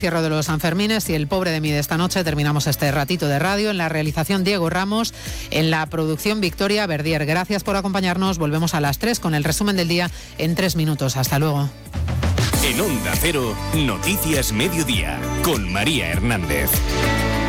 Cierro de los Sanfermines y el pobre de mí de esta noche. Terminamos este ratito de radio. En la realización Diego Ramos, en la producción Victoria Verdier. Gracias por acompañarnos. Volvemos a las 3 con el resumen del día en 3 minutos. Hasta luego. En Onda Cero, Noticias Mediodía, con María Hernández.